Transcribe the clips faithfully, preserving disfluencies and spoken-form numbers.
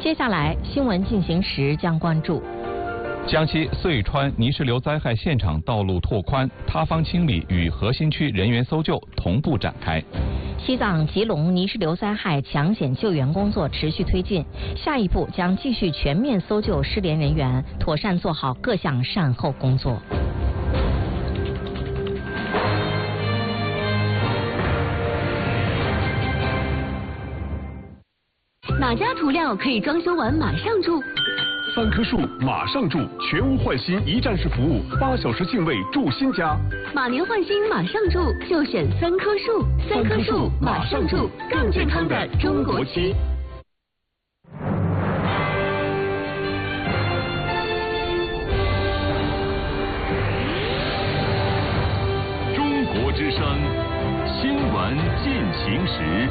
接下来新闻进行时将关注。 江西遂川泥石流灾害现场道路拓宽、塌方清理与核心区人员搜救同步展开。 西藏吉隆泥石流灾害抢险救援工作持续推进，下一步将继续全面搜救失联人员，妥善做好各项善后工作。 哪家涂料可以装修完马上住？ 三棵树马上住，全屋换新一站式服务，八小时净位住新家。 马年换新马上住，就选三棵树。三棵树马上住，更健康的中国区。 中国之声，新闻进行时。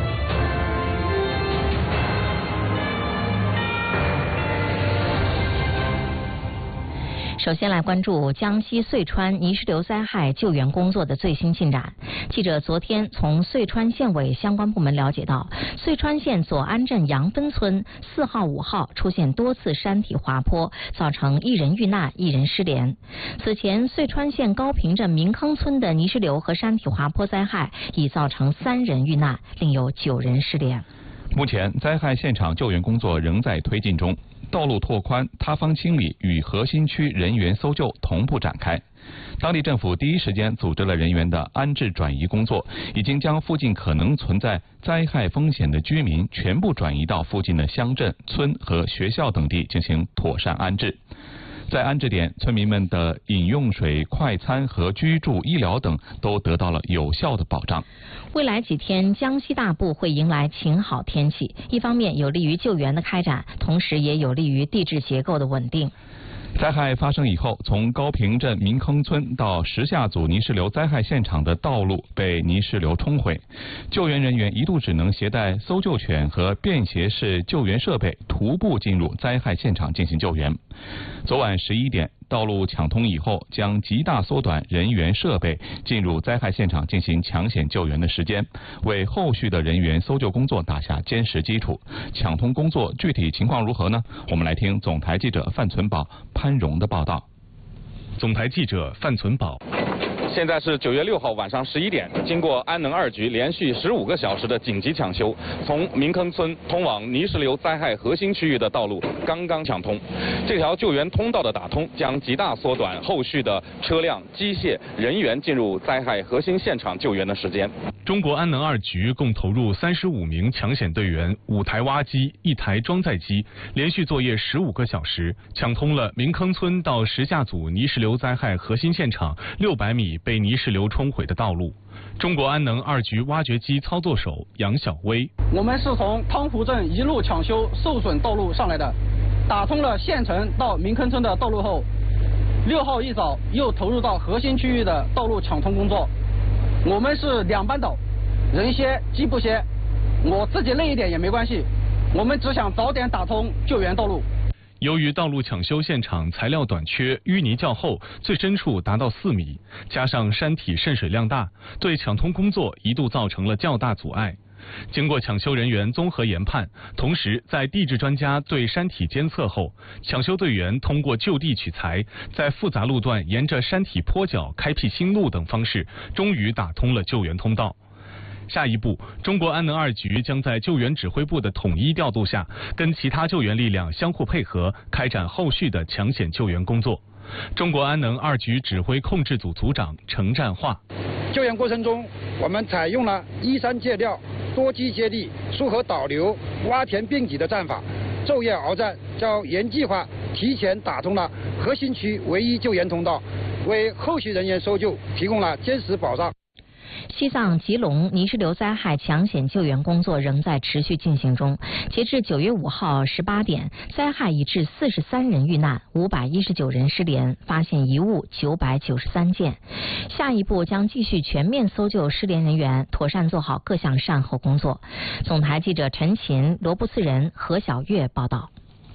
首先来关注江西遂川泥石流灾害救援工作的最新进展。记者昨天从遂川县委相关部门了解到，遂川县左安镇杨分村四号、五号出现多次山体滑坡，造成一人遇难、一人失联。此前，遂川县高坪镇明坑村的泥石流和山体滑坡灾害已造成三人遇难，另有九人失联。 目前，灾害现场救援工作仍在推进中。道路拓宽、塌方清理与核心区人员搜救同步展开。当地政府第一时间组织了人员的安置转移工作，已经将附近可能存在灾害风险的居民全部转移到附近的乡镇、村和学校等地进行妥善安置。在安置点，村民们的饮用水、快餐和居住、医疗等都得到了有效的保障。 未来几天，江西大部会迎来晴好天气，一方面有利于救援的开展，同时也有利于地质结构的稳定。 灾害发生以后，从高坪镇明坑村到石下组泥石流灾害现场的道路被泥石流冲毁，救援人员一度只能携带搜救犬和便携式救援设备徒步进入灾害现场进行救援。昨晚十一点，道路抢通以后，将极大缩短人员设备进入灾害现场进行抢险救援的时间，为后续的人员搜救工作打下坚实基础。抢通工作具体情况如何呢？我们来听总台记者范存宝、潘荣的报道。 总台记者范存宝。 现在是九月六号晚上十一点，经过安能二局连续十五个小时的紧急抢修，从明坑村通往泥石流灾害核心区域的道路刚刚抢通。这条救援通道的打通，将极大缩短后续的车辆、机械、人员进入灾害核心现场救援的时间。 中国安能二局共投入三十五名抢险队员、五台挖机、一台装载机，连续作业十五个小时，抢通了明坑村到石下组泥石流灾害核心现场六百米被泥石流冲毁的道路。中国安能二局挖掘机操作手杨晓威： 我们是从汤湖镇一路抢修受损道路上来的，打通了县城到明坑村的道路后，六号一早又投入到核心区域的道路抢通工作。我们是两班倒，人歇机不歇，我自己累一点也没关系，我们只想早点打通救援道路。 由于道路抢修现场材料短缺，淤泥较厚，最深处达到四米，加上山体渗水量大，对抢通工作一度造成了较大阻碍。经过抢修人员综合研判，同时在地质专家对山体监测后，抢修队员通过就地取材，在复杂路段沿着山体坡脚开辟新路等方式，终于打通了救援通道。下一步，中国安能二局将在救援指挥部的统一调度下，跟其他救援力量相互配合，开展后续的抢险救援工作。中国安能二局指挥控制组组长程占化： 救援过程中，我们采用了依山借料、多基接地、疏河导流、挖填并挤的战法，昼夜鏖战，较原计划提前打通了核心区唯一救援通道，为后续人员搜救提供了坚实保障。 西藏吉隆泥石流灾害抢险救援工作仍在持续进行中。截至九月五号十八点，灾害已致四十三人遇难，五百一十九人失联，发现遗物九百九十三件。下一步将继续全面搜救失联人员，妥善做好各项善后工作。总台记者陈琴、罗布次仁、何小月报道。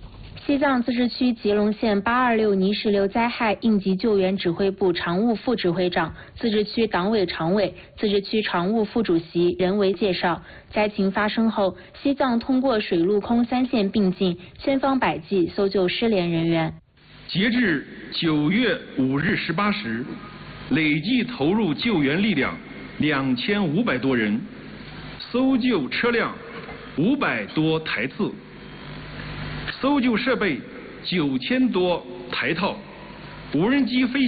西藏自治区吉隆县八二六泥石流灾害应急救援指挥部常务副指挥长、自治区党委常委、自治区常务副主席任维介绍，灾情发生后，西藏通过水陆空三线并进，千方百计搜救失联人员。 截至九月五日十八时，累计投入救援力量两千五百多人，搜救车辆五百多台次，搜救设备九千多台套，无人机飞